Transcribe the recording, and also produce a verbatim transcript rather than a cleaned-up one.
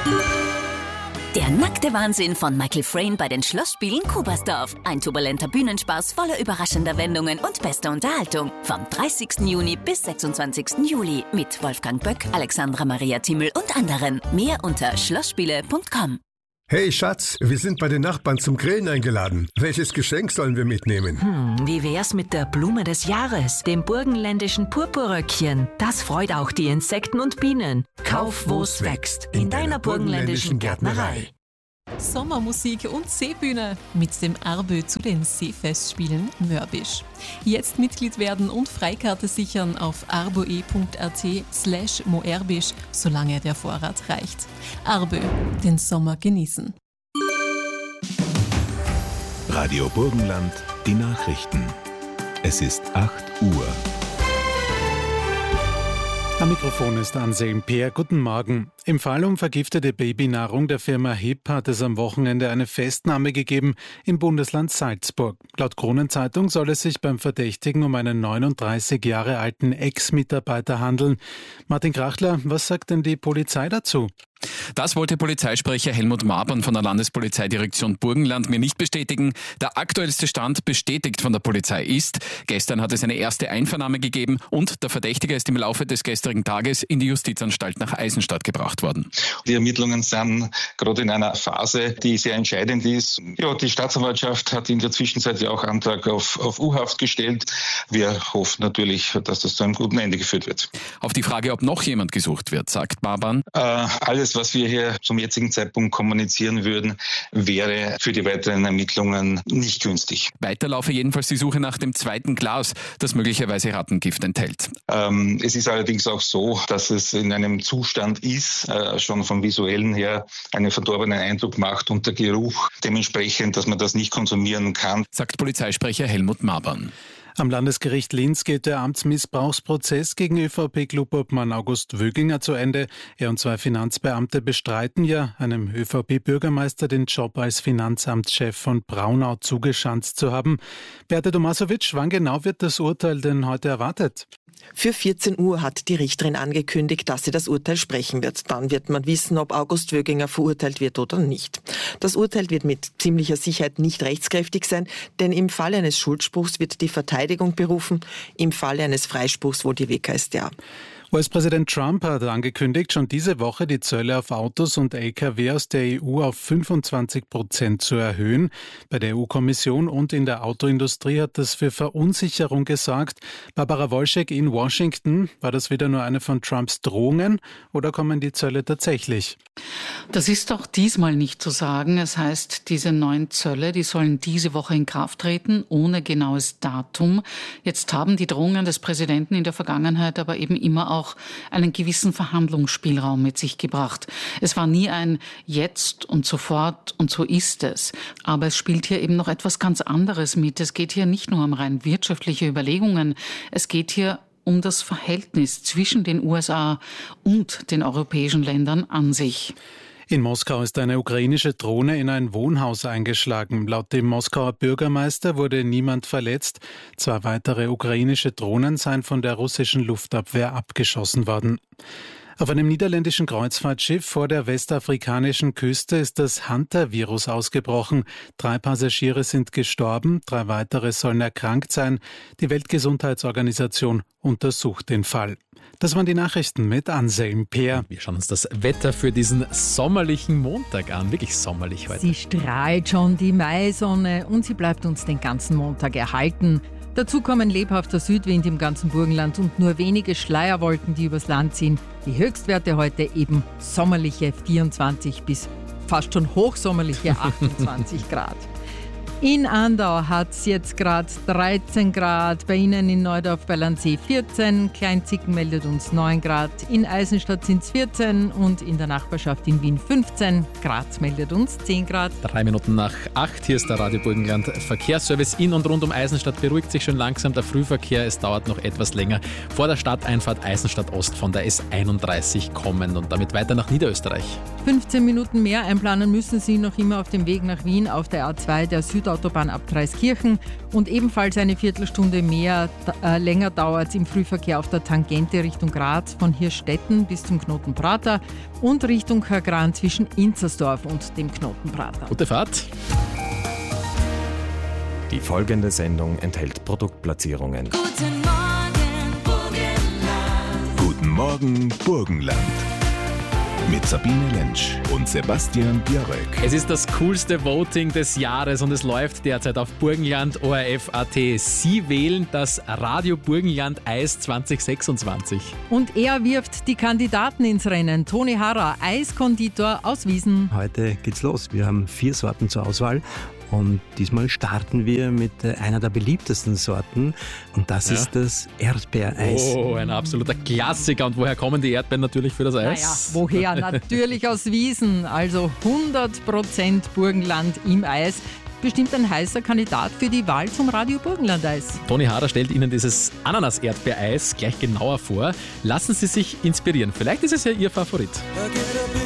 Der nackte Wahnsinn von Michael Frayn bei den Schlossspielen Kubersdorf. Ein turbulenter Bühnenspaß voller überraschender Wendungen und bester Unterhaltung. Vom dreißigsten Juni bis sechsundzwanzigsten Juli mit Wolfgang Böck, Alexandra Maria Thiemel und anderen. Mehr unter schlossspiele punkt com. Hey Schatz, wir sind bei den Nachbarn zum Grillen eingeladen. Welches Geschenk sollen wir mitnehmen? Hm, wie wär's mit der Blume des Jahres, dem burgenländischen Purpurröckchen? Das freut auch die Insekten und Bienen. Kauf, wo's wächst, in deiner burgenländischen Gärtnerei. Sommermusik und Seebühne mit dem Arbö zu den Seefestspielen Mörbisch. Jetzt Mitglied werden und Freikarte sichern auf arboe punkt at slash moerbisch, solange der Vorrat reicht. Arbö, den Sommer genießen. Radio Burgenland, die Nachrichten. Es ist acht Uhr. Am Mikrofon ist Anselm Peer. Guten Morgen. Im Fall um vergiftete Babynahrung der Firma H I P hat es am Wochenende eine Festnahme gegeben im Bundesland Salzburg. Laut Kronenzeitung soll es sich beim Verdächtigen um einen neununddreißig Jahre alten Ex-Mitarbeiter handeln. Martin Krachtler, was sagt denn die Polizei dazu? Das wollte Polizeisprecher Helmut Mabern von der Landespolizeidirektion Burgenland mir nicht bestätigen. Der aktuellste Stand, bestätigt von der Polizei, ist: Gestern hat es eine erste Einvernahme gegeben und der Verdächtige ist im Laufe des gestrigen Tages in die Justizanstalt nach Eisenstadt gebracht worden. Die Ermittlungen sind gerade in einer Phase, die sehr entscheidend ist. Ja, die Staatsanwaltschaft hat in der Zwischenzeit ja auch Antrag auf, auf U-Haft gestellt. Wir hoffen natürlich, dass das zu einem guten Ende geführt wird. Auf die Frage, ob noch jemand gesucht wird, sagt Mabern: Äh, alles, was wir hier zum jetzigen Zeitpunkt kommunizieren würden, wäre für die weiteren Ermittlungen nicht günstig. Weiter laufe jedenfalls die Suche nach dem zweiten Glas, das möglicherweise Rattengift enthält. Ähm, es ist allerdings auch so, dass es in einem Zustand ist, äh, schon vom Visuellen her einen verdorbenen Eindruck macht und der Geruch dementsprechend, dass man das nicht konsumieren kann, sagt Polizeisprecher Helmut Mabern. Am Landesgericht Linz geht der Amtsmissbrauchsprozess gegen ÖVP-Clubobmann August Wöginger zu Ende. Er und zwei Finanzbeamte bestreiten ja, einem ÖVP-Bürgermeister den Job als Finanzamtschef von Braunau zugeschanzt zu haben. Beate Tomasowitsch, wann genau wird das Urteil denn heute erwartet? Für vierzehn Uhr hat die Richterin angekündigt, dass sie das Urteil sprechen wird. Dann wird man wissen, ob August Wöginger verurteilt wird oder nicht. Das Urteil wird mit ziemlicher Sicherheit nicht rechtskräftig sein, denn im Falle eines Schuldspruchs wird die Verteidigung berufen, im Falle eines Freispruchs wohl die W K S t A. U S-Präsident Trump hat angekündigt, schon diese Woche die Zölle auf Autos und L K W aus der E U auf fünfundzwanzig Prozent zu erhöhen. Bei der E U-Kommission und in der Autoindustrie hat das für Verunsicherung gesorgt. Barbara Wolschek in Washington, war das wieder nur eine von Trumps Drohungen oder kommen die Zölle tatsächlich? Das ist doch diesmal nicht zu sagen. Es heißt, diese neuen Zölle, die sollen diese Woche in Kraft treten, ohne genaues Datum. Jetzt haben die Drohungen des Präsidenten in der Vergangenheit aber eben immer auch auch einen gewissen Verhandlungsspielraum mit sich gebracht. Es war nie ein Jetzt und sofort und so ist es. Aber es spielt hier eben noch etwas ganz anderes mit. Es geht hier nicht nur um rein wirtschaftliche Überlegungen. Es geht hier um das Verhältnis zwischen den U S A und den europäischen Ländern an sich. In Moskau ist eine ukrainische Drohne in ein Wohnhaus eingeschlagen. Laut dem Moskauer Bürgermeister wurde niemand verletzt. Zwei weitere ukrainische Drohnen seien von der russischen Luftabwehr abgeschossen worden. Auf einem niederländischen Kreuzfahrtschiff vor der westafrikanischen Küste ist das Hunter-Virus ausgebrochen. Drei Passagiere sind gestorben, drei weitere sollen erkrankt sein. Die Weltgesundheitsorganisation untersucht den Fall. Das waren die Nachrichten mit Anselm Peer. Wir schauen uns das Wetter für diesen sommerlichen Montag an. Wirklich sommerlich heute. Sie strahlt schon, die Maisonne, und sie bleibt uns den ganzen Montag erhalten. Dazu kommen lebhafter Südwind im ganzen Burgenland und nur wenige Schleierwolken, die übers Land ziehen. Die Höchstwerte heute eben sommerliche vierundzwanzig bis fast schon hochsommerliche achtundzwanzig Grad. In Andau hat es jetzt gerade dreizehn Grad, bei Ihnen in Neudorf bei Landsee vierzehn, Kleinzicken meldet uns neun Grad, in Eisenstadt sind es vierzehn und in der Nachbarschaft in Wien fünfzehn, Graz meldet uns zehn Grad. Drei Minuten nach acht, hier ist der Radio Burgenland Verkehrsservice. In und rund um Eisenstadt beruhigt sich schon langsam der Frühverkehr, es dauert noch etwas länger. Vor der Stadteinfahrt Eisenstadt Ost von der S einunddreißig kommend und damit weiter nach Niederösterreich. fünfzehn Minuten mehr einplanen müssen Sie noch immer auf dem Weg nach Wien auf der A zwei, der Süd Hauptautobahn ab Dreiskirchen und ebenfalls eine Viertelstunde mehr äh, länger dauert es im Frühverkehr auf der Tangente Richtung Graz von Hirstetten bis zum Knoten Prater und Richtung Kagran zwischen Inzersdorf und dem Knoten Prater. Gute Fahrt! Die folgende Sendung enthält Produktplatzierungen. Guten Morgen, Burgenland. Guten Morgen, Burgenland. Mit Sabine Lentsch und Sebastian Biarek. Es ist das coolste Voting des Jahres und es läuft derzeit auf Burgenland O R F Punkt A T. Sie wählen das Radio Burgenland Eis zwanzig sechsundzwanzig. Und er wirft die Kandidaten ins Rennen. Toni Harrer, Eiskonditor aus Wiesen. Heute geht's los. Wir haben vier Sorten zur Auswahl. Und diesmal starten wir mit einer der beliebtesten Sorten und das ja. ist das Erdbeereis. Oh, ein absoluter Klassiker. Und woher kommen die Erdbeeren natürlich für das Eis? Naja, woher? Natürlich aus Wiesen. Also hundert Prozent Burgenland im Eis. Bestimmt ein heißer Kandidat für die Wahl zum Radio Burgenland-Eis. Toni Harrer stellt Ihnen dieses Ananas-Erdbeereis gleich genauer vor. Lassen Sie sich inspirieren. Vielleicht ist es ja Ihr Favorit.